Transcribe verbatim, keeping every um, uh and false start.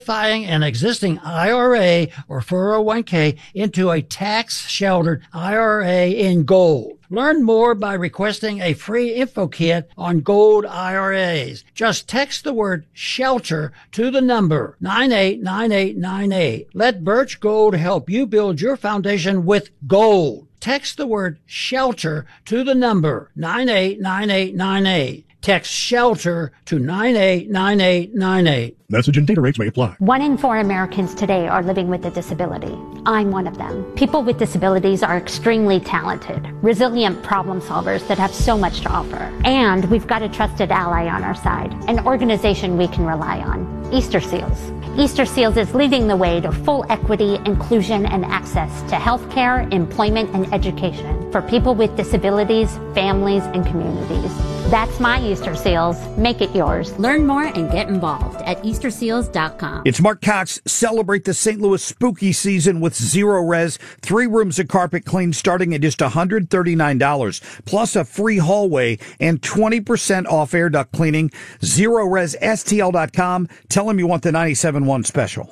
an existing I R A or four oh one k into a tax-sheltered I R A in gold. Learn more by requesting a free info kit on gold I R As. Just text the word SHELTER to the number nine eight nine eight nine eight. Let Birch Gold help you build your foundation with gold. Text the word SHELTER to the number nine eight nine eight nine eight. Text SHELTER to nine eight nine eight nine eight. Message and data rates may apply. One in four Americans today are living with a disability. I'm one of them. People with disabilities are extremely talented, resilient problem solvers that have so much to offer. And we've got a trusted ally on our side, an organization we can rely on, Easter Seals. Easter Seals is leading the way to full equity, inclusion, and access to healthcare, employment, and education for people with disabilities, families, and communities. That's my Easter Seals. Make it yours. Learn more and get involved at easter seals dot com. It's Mark Cox. Celebrate the Saint Louis spooky season with Zero Res. Three rooms of carpet clean starting at just one hundred thirty-nine dollars, plus a free hallway and twenty percent off air duct cleaning. Zero Res S T L dot com. Tell them you want the ninety-seven point one special.